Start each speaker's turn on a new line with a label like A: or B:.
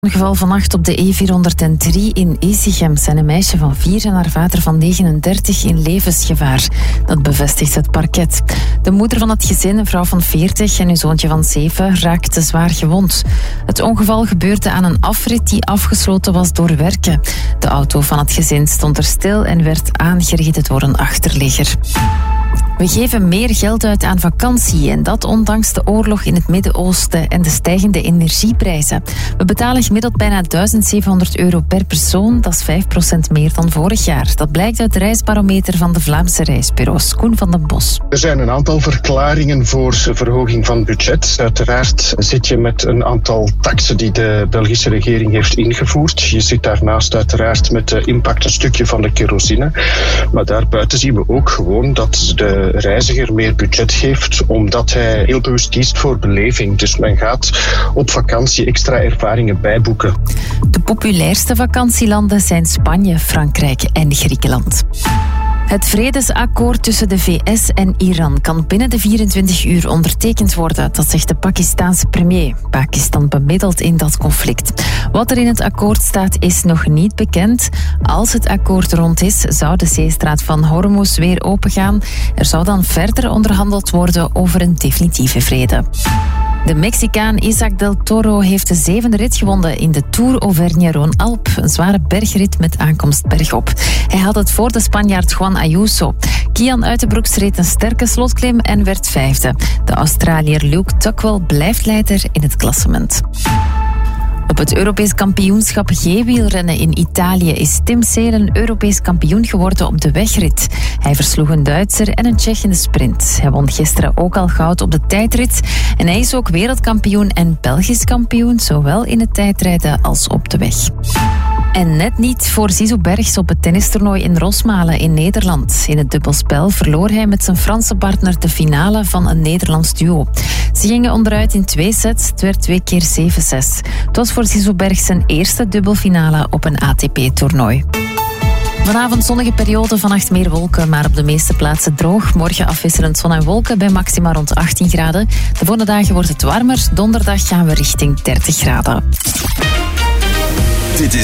A: Een geval vannacht op de E403 in Esigem zijn een meisje van 4 en haar vader van 39 in levensgevaar. Dat bevestigt het parket. De moeder van het gezin, een vrouw van 40 en hun zoontje van 7, raakte zwaar gewond. Het ongeval gebeurde aan een afrit die afgesloten was door werken. De auto van het gezin stond er stil en werd aangereden door een achterligger. We geven meer geld uit aan vakantie en dat ondanks de oorlog in het Midden-Oosten en de stijgende energieprijzen. We betalen gemiddeld bijna €1700 per persoon, dat is 5% meer dan vorig jaar. Dat blijkt uit de reisbarometer van de Vlaamse reisbureaus. Koen van den Bos.
B: Er zijn een aantal verklaringen voor verhoging van budget. Uiteraard zit je met een aantal taksen die de Belgische regering heeft ingevoerd. Je zit daarnaast uiteraard met de impact een stukje van de kerosine. Maar daarbuiten zien we ook gewoon dat de reiziger meer budget geeft, omdat hij heel bewust kiest voor beleving. Dus men gaat op vakantie extra ervaringen bijboeken.
A: De populairste vakantielanden zijn Spanje, Frankrijk en Griekenland. Het vredesakkoord tussen de VS en Iran kan binnen de 24 uur ondertekend worden, dat zegt de Pakistaanse premier. Pakistan bemiddelt in dat conflict. Wat er in het akkoord staat is nog niet bekend. Als het akkoord rond is, zou de zeestraat van Hormuz weer opengaan. Er zou dan verder onderhandeld worden over een definitieve vrede. De Mexicaan Isaac del Toro heeft de 7e rit gewonnen in de Tour Auvergne-Rhône-Alpes, een zware bergrit met aankomst bergop. Hij had het voor de Spanjaard Juan Ayuso. Kian Uitenbroeks reed een sterke slotklim en werd 5e. De Australiër Luke Tuckwell blijft leider in het klassement. Op het Europees kampioenschap G-wielrennen in Italië is Tim Seelen Europees kampioen geworden op de wegrit. Hij versloeg een Duitser en een Tsjech in de sprint. Hij won gisteren ook al goud op de tijdrit. En hij is ook wereldkampioen en Belgisch kampioen, zowel in het tijdrijden als op de weg. En net niet voor Zizou Bergs op het tennistoernooi in Rosmalen in Nederland. In het dubbelspel verloor hij met zijn Franse partner de finale van een Nederlands duo. Ze gingen onderuit in 2 sets, het werd 2 keer 7-6. Het was voor Zizou Bergs zijn eerste dubbelfinale op een ATP-toernooi. Vanavond zonnige periode, vannacht meer wolken, maar op de meeste plaatsen droog. Morgen afwisselend zon en wolken bij maxima rond 18 graden. De volgende dagen wordt het warmer. Donderdag gaan we richting 30 graden.